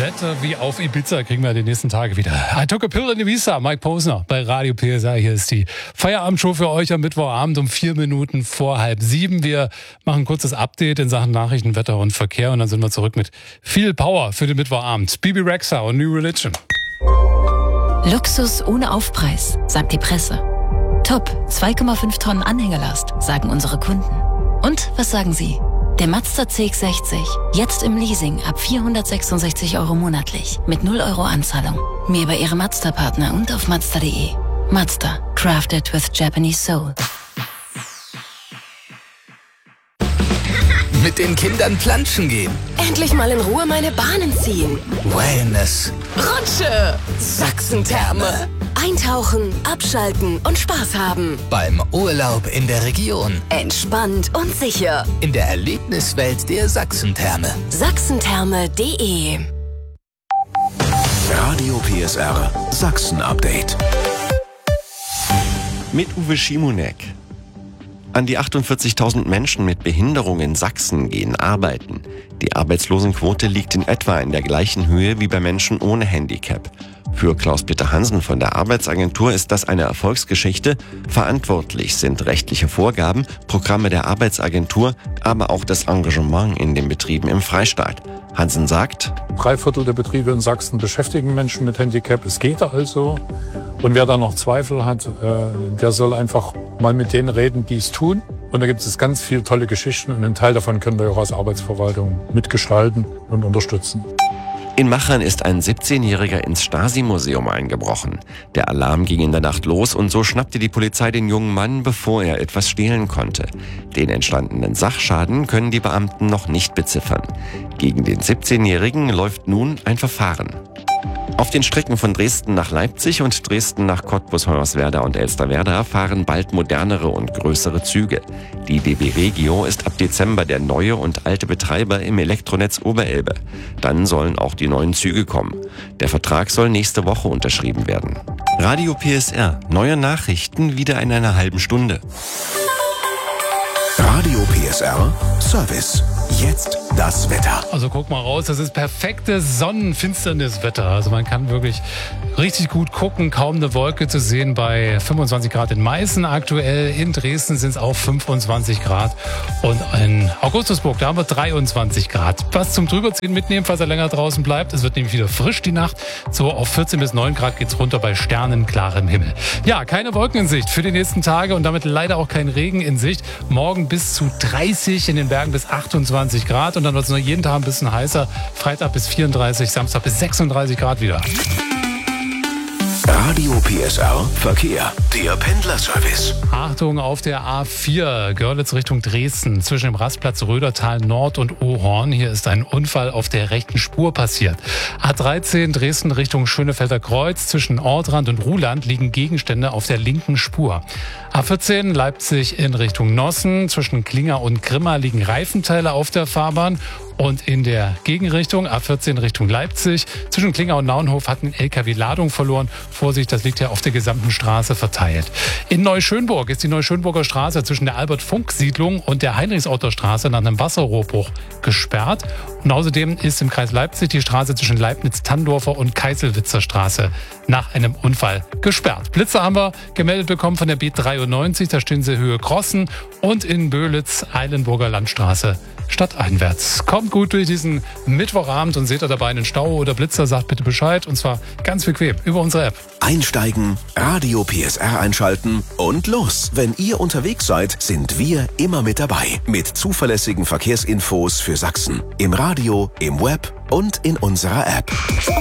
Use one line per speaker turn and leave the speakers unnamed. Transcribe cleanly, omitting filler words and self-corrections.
Wetter wie auf Ibiza kriegen wir die nächsten Tage wieder. I took a pill in Ibiza, Mike Posner bei Radio PSR. Hier ist die Feierabendshow für euch am Mittwochabend um 4 Minuten vor 6:30. Wir machen ein kurzes Update in Sachen Nachrichten, Wetter und Verkehr und dann sind wir zurück mit viel Power für den Mittwochabend. Bibi Rexha und New Religion.
Luxus ohne Aufpreis, sagt die Presse. Top, 2,5 Tonnen Anhängerlast, sagen unsere Kunden. Und was sagen Sie? Der Mazda CX-60, jetzt im Leasing ab 466 € monatlich, mit 0 € Anzahlung. Mehr bei Ihrem Mazda-Partner und auf Mazda.de. Mazda, crafted with Japanese soul.
Mit den Kindern planschen gehen.
Endlich mal in Ruhe meine Bahnen ziehen.
Wellness.
Rutsche. Sachsen-Therme. Eintauchen, abschalten und Spaß haben.
Beim Urlaub in der Region.
Entspannt und sicher.
In der Erlebniswelt der Sachsen-Therme.
Sachsentherme.de.
Radio PSR Sachsen-Update.
Mit Uwe Schimonek. An die 48.000 Menschen mit Behinderung in Sachsen gehen arbeiten. Die Arbeitslosenquote liegt in etwa in der gleichen Höhe wie bei Menschen ohne Handicap. Für Klaus-Peter Hansen von der Arbeitsagentur ist das eine Erfolgsgeschichte. Verantwortlich sind rechtliche Vorgaben, Programme der Arbeitsagentur, aber auch das Engagement in den Betrieben im Freistaat. Hansen sagt:
3/4 der Betriebe in Sachsen beschäftigen Menschen mit Handicap. Es geht also. Und wer da noch Zweifel hat, der soll einfach mal mit denen reden, die es tun. Und da gibt es ganz viele tolle Geschichten und einen Teil davon können wir auch als Arbeitsverwaltung mitgestalten und unterstützen.
In Machern ist ein 17-Jähriger ins Stasi-Museum eingebrochen. Der Alarm ging in der Nacht los und so schnappte die Polizei den jungen Mann, bevor er etwas stehlen konnte. Den entstandenen Sachschaden können die Beamten noch nicht beziffern. Gegen den 17-Jährigen läuft nun ein Verfahren. Auf den Strecken von Dresden nach Leipzig und Dresden nach Cottbus, Hoyerswerda und Elsterwerda fahren bald modernere und größere Züge. Die DB Regio ist ab Dezember der neue und alte Betreiber im Elektronetz Oberelbe. Dann sollen auch die neuen Züge kommen. Der Vertrag soll nächste Woche unterschrieben werden. Radio PSR, neue Nachrichten wieder in einer halben Stunde.
Radio PSR Service. Jetzt das Wetter.
Also guck mal raus, das ist perfektes Sonnenfinsterniswetter. Also man kann wirklich richtig gut gucken, kaum eine Wolke zu sehen bei 25 Grad in Meißen aktuell. In Dresden sind es auch 25 Grad und in Augustusburg, da haben wir 23 Grad. Was zum Drüberziehen mitnehmen, falls er länger draußen bleibt. Es wird nämlich wieder frisch die Nacht. So auf 14 bis 9 Grad geht's runter bei sternenklarem Himmel. Ja, keine Wolken in Sicht für die nächsten Tage und damit leider auch kein Regen in Sicht. Morgen bis zu 30, in den Bergen bis 28 Grad und dann wird es noch jeden Tag ein bisschen heißer. Freitag bis 34, Samstag bis 36 Grad wieder.
Radio PSR Verkehr, der Pendlerservice.
Achtung auf der A4 Görlitz Richtung Dresden zwischen dem Rastplatz Rödertal Nord und Ohorn. Hier ist ein Unfall auf der rechten Spur passiert. A13 Dresden Richtung Schönefelder Kreuz zwischen Ortrand und Ruhland liegen Gegenstände auf der linken Spur. A14 Leipzig in Richtung Nossen zwischen Klinger und Grimma liegen Reifenteile auf der Fahrbahn. Und in der Gegenrichtung, A14 Richtung Leipzig, zwischen Klinger und Naunhof hat ein LKW Ladung verloren. Vorsicht, das liegt ja auf der gesamten Straße verteilt. In Neuschönburg ist die Neuschönburger Straße zwischen der Albert-Funk-Siedlung und der Heinrichsauter-Straße nach einem Wasserrohrbruch gesperrt. Und außerdem ist im Kreis Leipzig die Straße zwischen Leibniz-Tandorfer und Keiselwitzer Straße nach einem Unfall gesperrt. Blitze haben wir gemeldet bekommen von der B93, da stehen sie Höhe Crossen und in Böhlitz Eilenburger Landstraße stadteinwärts. Kommt gut durch diesen Mittwochabend und seht ihr dabei einen Stau oder Blitzer, sagt bitte Bescheid und zwar ganz bequem über unsere App.
Einsteigen, Radio PSR einschalten und los. Wenn ihr unterwegs seid, sind wir immer mit dabei. Mit zuverlässigen Verkehrsinfos für Sachsen. Im Radio, im Web und in unserer App.